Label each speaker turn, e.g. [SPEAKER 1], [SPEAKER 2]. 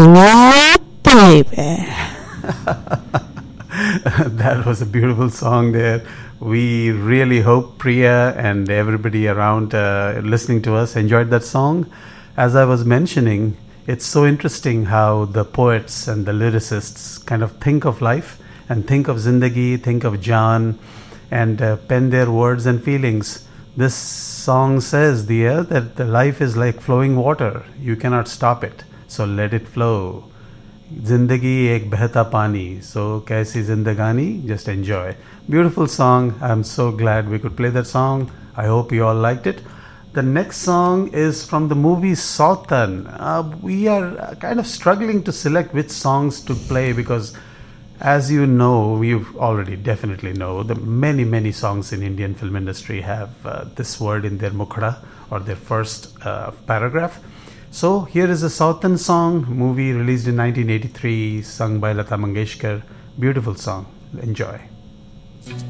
[SPEAKER 1] Oh, baby.
[SPEAKER 2] That was a beautiful song there. We really hope Priya and everybody around listening to us enjoyed that song. As I was mentioning, it's so interesting how the poets and the lyricists kind of think of life and think of Zindagi, think of Jaan, and pen their words and feelings. This song says, dear, that the life is like flowing water. You cannot stop it, so let it flow. Zindagi ek behta pani, so kaisi zindagani, just enjoy. Beautiful song. I'm so glad we could play that song. I hope you all liked it. The next song is from the movie Sauthan. We are kind of struggling to select which songs to play because, as you know, you already definitely know, the many songs in Indian film industry have this word in their mukhada or their first paragraph. So here is a Sauthan song, movie released in 1983, sung by Lata Mangeshkar. Beautiful song. Enjoy.